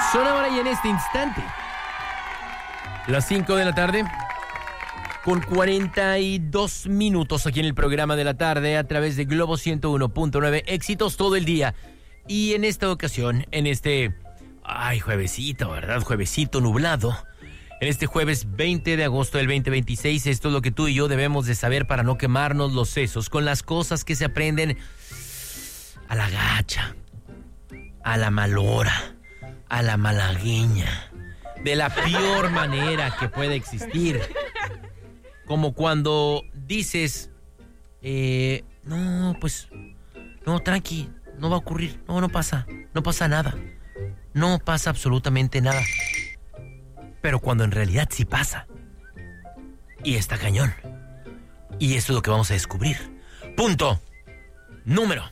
Son ahora y en este instante las 5 de la tarde con 42 minutos aquí en el programa de la tarde a través de Globo 101.9, éxitos todo el día. Y en esta ocasión, en este juevesito, ¿verdad? Juevesito nublado. En este jueves 20 de agosto del 2026, esto es lo que tú y yo debemos de saber para no quemarnos los sesos con las cosas que se aprenden a la gacha, a la malora, a la malagueña, de la peor manera que puede existir. Como cuando dices, no, tranqui, no va a ocurrir, no pasa nada, no pasa absolutamente nada. Pero cuando en realidad sí pasa. Y está cañón. Y eso es lo que vamos a descubrir. Punto número.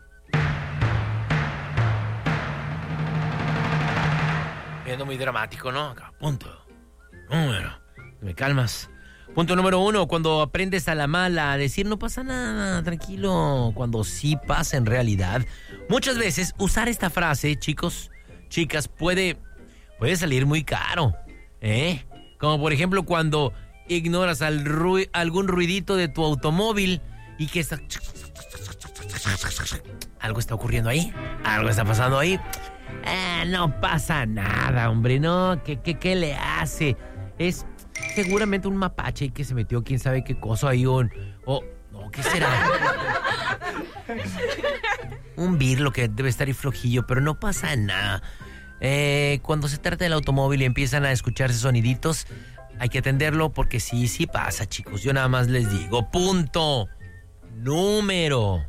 Viendo muy dramático, ¿no? Punto número. ¿Me calmas? Punto número 1, cuando aprendes a la mala a decir no pasa nada, tranquilo, cuando sí pasa en realidad. Muchas veces usar esta frase, chicos, chicas, puede salir muy caro, ¿eh? Como por ejemplo cuando ignoras algún ruidito de tu automóvil y que está... Algo está ocurriendo ahí, algo está pasando ahí. No pasa nada, hombre, no, ¿qué le hace? Es seguramente un mapache que se metió quién sabe qué cosa ahí, ¿qué será? Un birlo que debe estar ahí flojillo, pero no pasa nada. Cuando se trata del automóvil y empiezan a escucharse soniditos, hay que atenderlo porque sí pasa, chicos. Yo nada más les digo, punto número.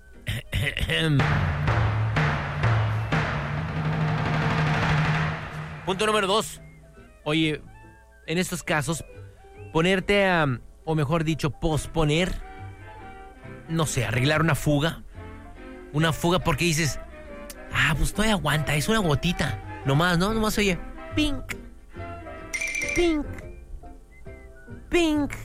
Punto número 2. Oye, en estos casos, ponerte o mejor dicho, posponer, no sé, arreglar una fuga porque dices, pues todavía aguanta, es una gotita, nomás oye, pink, pink, pink,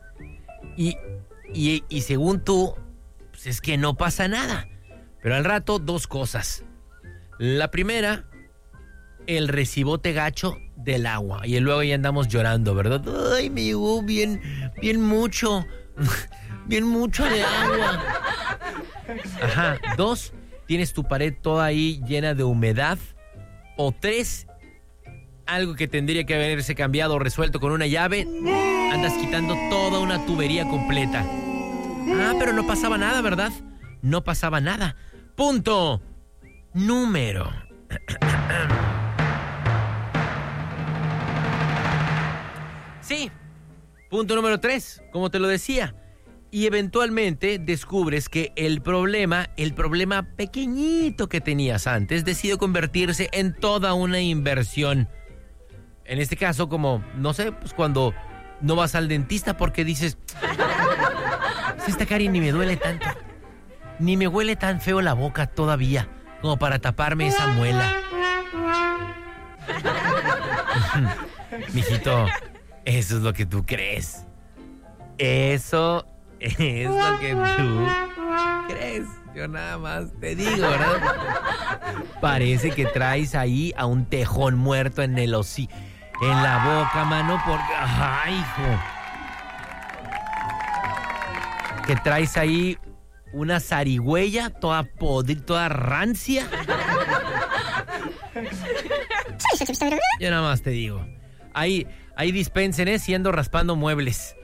y según tú, pues es que no pasa nada, pero al rato dos cosas. La primera, el recibote gacho del agua. Y luego ya andamos llorando, ¿verdad? Ay, me llegó bien mucho. Bien mucho de agua. Ajá. 2, tienes tu pared toda ahí llena de humedad. O 3, algo que tendría que haberse cambiado o resuelto con una llave. Andas quitando toda una tubería completa. Pero no pasaba nada, ¿verdad? No pasaba nada. Punto número. Sí, punto número 3, como te lo decía. Y eventualmente descubres que el problema pequeñito que tenías antes decidió convertirse en toda una inversión. En este caso, como, no sé, pues cuando no vas al dentista porque dices, esta carie ni me duele tanto, ni me huele tan feo la boca todavía, como para taparme esa muela. Mijito, eso es lo que tú crees. Eso es lo que tú crees. Yo nada más te digo, ¿verdad? Parece que traes ahí a un tejón muerto en el hocico, en la boca, mano, porque... ¡Ay, hijo! Que traes ahí una zarigüeya toda podrida, toda rancia. Yo nada más te digo. Ahí dispensen, siendo raspando muebles.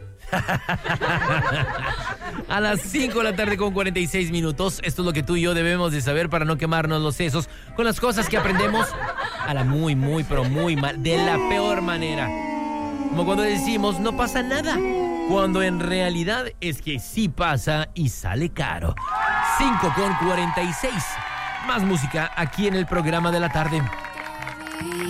A las 5 de la tarde con 46 minutos. Esto es lo que tú y yo debemos de saber para no quemarnos los sesos con las cosas que aprendemos a la muy mal, de la peor manera. Como cuando decimos no pasa nada, cuando en realidad es que sí pasa y sale caro. 5 con 46. Más música aquí en el programa de la tarde.